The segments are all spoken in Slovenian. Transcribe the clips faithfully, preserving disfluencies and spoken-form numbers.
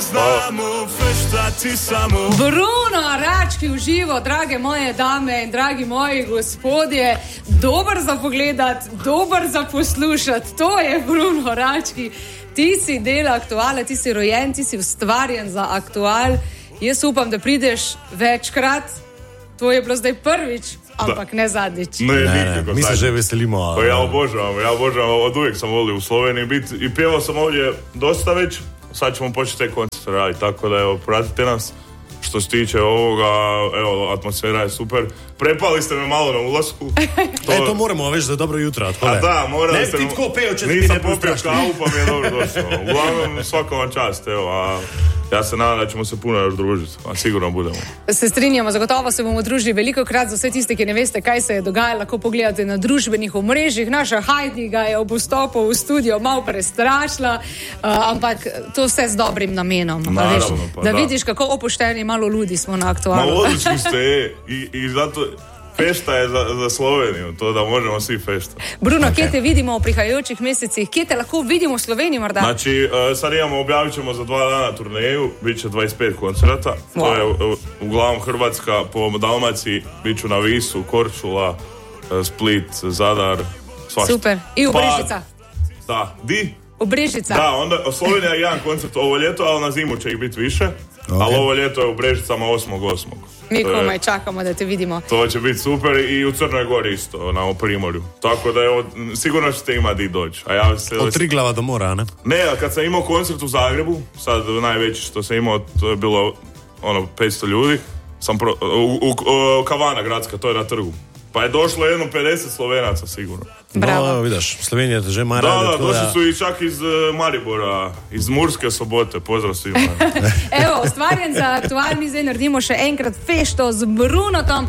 znamo feštati samo. Bruno Rački v živo, drage moje dame in dragi moji gospodje, dober za pogledat, dober za poslušat, to je Bruno Rački. Ti si del Aktuale, ti si rojen, ti si ustvarjen za Aktual. Jaz upam, da prideš večkrat. To je bilo zdaj prvič, ampak da. ne zadnjič. Ne, ne, ne, mi se že veselimo. Pa ja obožavam, ja obožavam, od uvijek sam volio u Sloveniji biti i pjevao sam ovdje dosta već. Sad ćemo početi te koncerte raditi, tako da evo, pratite nas. Što se tiče ovoga, evo, atmosfera je super. Prepali ste me malo na ulasku. To... E, to moramo već za dobro jutro. A da, morali ste... Ne, ti tko peo će ti nisam ne popio kavu, pa mi je dobro došao. Uglavnom, svaka vam čast, evo, a ja se nadam da ćemo se puno još družiti, a sigurno budemo. Se strinjamo, zagotovo se bomo družili veliko krat. Za vse tiste, ki ne veste, kaj se je dogajalo, lahko pogledate na družbenih omrežjih. Naša Heidi ga je ob vstopu v studio malo prestrašila, uh, ampak to vse z dobrim namenom. Naravno, veš, pa, da, da vidiš, kako opušteni malo ljudi smo na Aktualu. Ma odlični ste i, i zato... Fešta je za, za Sloveniju, to da možemo svi feštati. Bruno, okay. Kje te vidimo v prihajajočih mesecih? Kje te lahko vidimo v Sloveniji morda? Znači, uh, sad imamo, objavit ćemo za dva dana turneju, bit će dvadeset pet koncerata. Wow. To je uh, uglavnom Hrvatska, po Dalmaciji, bit ću na Visu, Korčula, uh, Split, Zadar, svašta. Super. I u Brežica? Pa, da. Di? U Brežica? Da, onda Slovenija je jedan koncert ovo ljeto, ali na zimu će ih biti više. Okay. Ali ovo ljeto je u Brežicama osmog osmog Mi komaj čakamo da te vidimo. To će biti super i u Crnoj Gori isto, na Primorju. Tako da evo, sigurno ćete imati i doći. A ja se... Od Triglava do mora, ne? Ne, kad sam imao koncert u Zagrebu, sad najveći što sam imao, to je bilo ono petsto ljudi, sam pro... u, u, u Kavana gradska, to je na trgu. Pa je došlo jedno pedeset Slovenaca sigurno. Bravo. No, vidiš, Slovenija te že mara. Da, da, došli su i čak iz uh, Maribora, iz Murske Sobote, pozdrav svima. Evo, ustvarjen za Aktual, mi zdaj naredimo še enkrat fešto z Brunotom.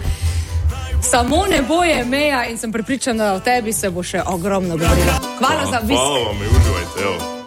Samo ne boje meja in sem prepričana, da o tebi se bo še ogromno govorilo. Hvala, Hvala za obisk. Hvala vam i uživajte, evo.